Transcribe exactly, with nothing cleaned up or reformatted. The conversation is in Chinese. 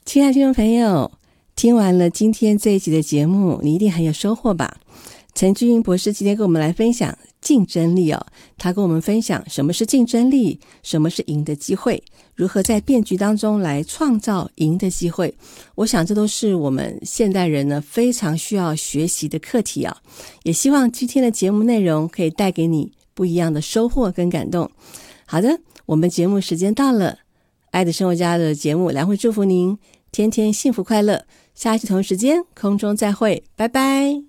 亲爱的听众朋友，听完了今天这一集的节目，你一定很有收获吧？陈君云博士今天跟我们来分享竞争力哦，他跟我们分享什么是竞争力，什么是赢的机会，如何在变局当中来创造赢的机会。我想这都是我们现代人呢非常需要学习的课题啊。也希望今天的节目内容可以带给你不一样的收获跟感动。好的，我们节目时间到了，爱的生活家的节目，良会祝福您天天幸福快乐。下一期同时间空中再会，拜拜。